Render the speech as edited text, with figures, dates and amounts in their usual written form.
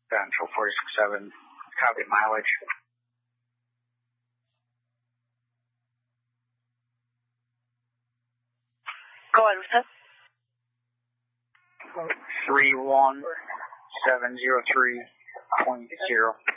Central 467, copy mileage. Go ahead, what's that? 31703.0.